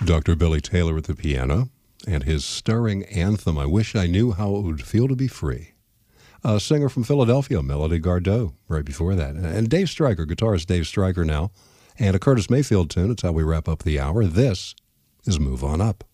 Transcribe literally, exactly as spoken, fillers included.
Doctor Billy Taylor at the piano, and his stirring anthem, I Wish I Knew How It Would Feel to Be Free. A singer from Philadelphia, Melody Gardot, right before that. And Dave Stryker, guitarist Dave Stryker now, and a Curtis Mayfield tune. It's how we wrap up the hour. This is Move On Up.